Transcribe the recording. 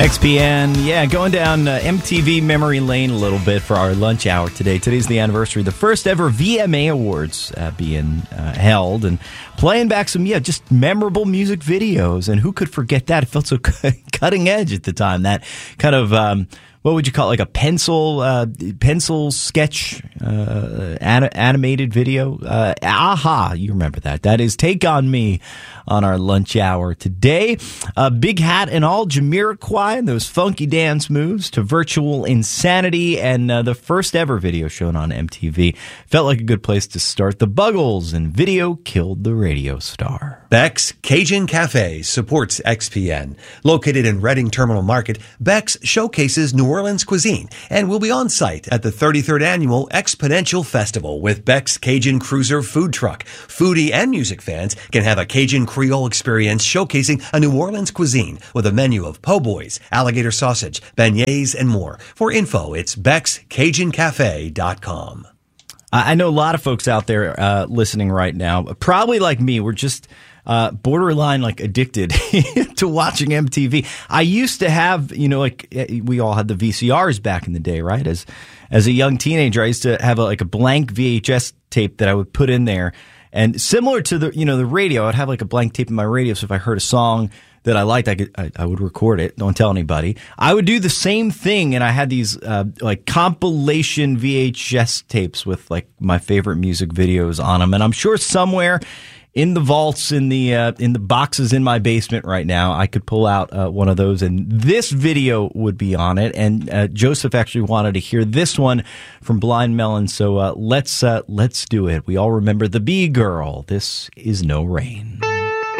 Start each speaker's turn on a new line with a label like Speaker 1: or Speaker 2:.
Speaker 1: XPN, yeah, going down MTV memory lane a little bit for our lunch hour today. Today's the anniversary of the first ever VMA Awards being held, and playing back some, just memorable music videos. And who could forget that? It felt so cutting edge at the time. That kind of, what would you call it, like a pencil sketch animated video? Aha, you remember that. That is Take On Me on our lunch hour today. Big Hat and all, Jamiroquai and those funky dance moves to Virtual Insanity, and the first ever video shown on MTV. Felt like a good place to start. The Buggles and Video Killed the Radio Star.
Speaker 2: Beck's Cajun Cafe supports XPN. Located in Reading Terminal Market, Beck's showcases New Orleans cuisine and will be on site at the 33rd Annual Exponential Festival with Beck's Cajun Cruiser food truck. Foodie and music fans can have a Cajun Creole experience showcasing a New Orleans cuisine with a menu of po' boys, alligator sausage, beignets, and more. For info, it's beckscajuncafe.com.
Speaker 1: I know a lot of folks out there listening right now, probably like me, we're just borderline like addicted to watching MTV. I used to have, we all had the VCRs back in the day, right? As a young teenager, I used to have a blank VHS tape that I would put in there. And similar to the radio, I'd have like a blank tape in my radio. So if I heard a song that I liked, I would record it. Don't tell anybody. I would do the same thing, and I had these like compilation VHS tapes with like my favorite music videos on them. And I'm sure somewhere in the vaults, in the boxes in my basement right now, I could pull out one of those, and this video would be on it. And Joseph actually wanted to hear this one from Blind Melon, so let's do it. We all remember the B Girl. This is No Rain.